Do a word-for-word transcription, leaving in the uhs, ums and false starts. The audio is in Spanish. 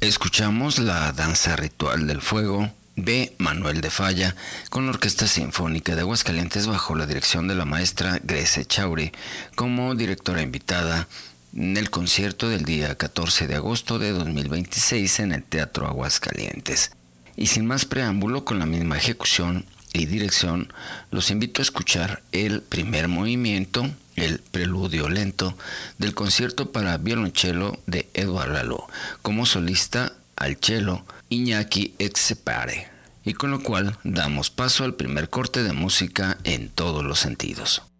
Escuchamos la danza ritual del fuego de Manuel de Falla con la Orquesta Sinfónica de Aguascalientes bajo la dirección de la maestra Grace Chauri como directora invitada en el concierto del día catorce de agosto de dos mil veintiséis en el Teatro Aguascalientes. Y sin más preámbulo, con la misma ejecución y dirección, los invito a escuchar el primer movimiento, el preludio lento, del concierto para violonchelo de Edouard Laloux, como solista al cello Iñaki Etxepare, y con lo cual damos paso al primer corte de música en todos los sentidos.